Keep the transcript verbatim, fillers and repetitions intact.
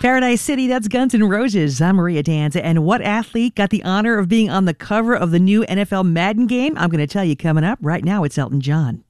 Paradise City, that's Guns N' Roses. I'm Maria Danza. And what athlete got the honor of being on the cover of the new N F L Madden game? I'm going to tell you coming up. Right now, it's Elton John.